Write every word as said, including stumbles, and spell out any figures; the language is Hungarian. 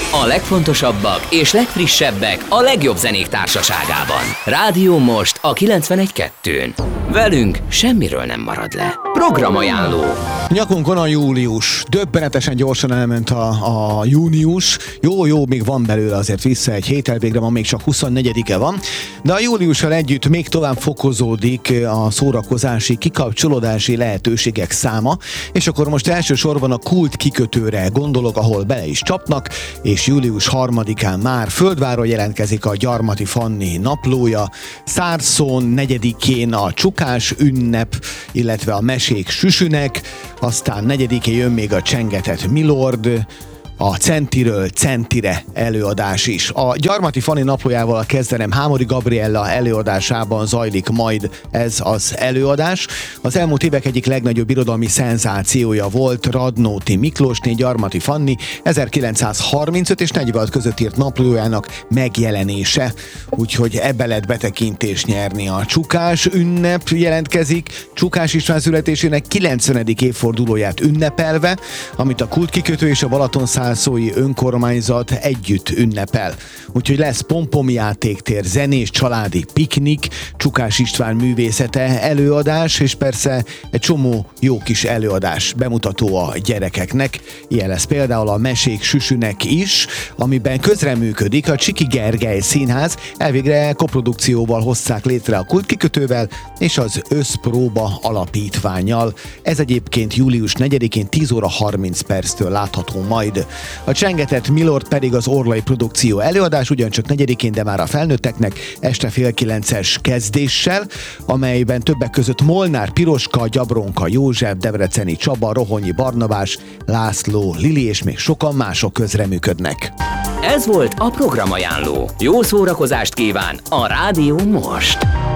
A legfontosabbak és legfrissebbek a legjobb zenék társaságában. Rádió Most a kilencvenegy kettőn. Velünk semmiről nem marad le. Programajánló. Nyakunkon a július. Döbbenetesen gyorsan elment a, a június. Jó, jó, még van belőle azért vissza egy héttel, végre van, még csak huszonnegyedike van. De a júliussal együtt még tovább fokozódik a szórakozási, kikapcsolódási lehetőségek száma, és akkor most elsősorban a kult kikötőre gondolok, ahol bele is csapnak, és július harmadikán már Földvárról jelentkezik a Gyarmati Fanni naplója, Szárszón negyedikén a Csukás ünnep, illetve a Mesék Süsünek, aztán negyedikén jön még a Csengetett Milord, a Centiről Centire előadás is. A Gyarmati Fanni naplójával a kezdenem Hámori Gabriella előadásában zajlik majd ez az előadás. Az elmúlt évek egyik legnagyobb irodalmi szenzációja volt Radnóti Miklósné Gyarmati Fanni ezerkilencszázharmincöt és negyvenhat között írt naplójának megjelenése. Úgyhogy ebbe lehet betekintést nyerni. A Csukás ünnep jelentkezik, Csukás István születésének kilencvenedik évfordulóját ünnepelve, amit a kultkikötő és a Balatonszárszói önkormányzat együtt ünnepel. Úgyhogy lesz pompomjátéktér, zenés családi piknik, Csukás István művészete előadás, és persze egy csomó jó kis előadás, bemutató a gyerekeknek. Ilyen lesz például a Mesék Süsünek is, amiben közreműködik a Csiki Gergely Színház, elvégre koprodukcióval hozták létre a kultkikötővel és az Összpróba alapítvánnyal. Ez egyébként július negyedikén tíz óra harminc perctől látható majd. A Csengetett Milord pedig az Orlai produkció előadás, ugyancsak negyedikén, de már a felnőtteknek este fél kilences kezdéssel, amelyben többek között Molnár Piroska, Gyabronka József, Debreceni Csaba, Rohonyi Barnabás, László Lili és még sokan mások közreműködnek. Ez volt a Programajánló. Jó szórakozást kíván a Rádió Most.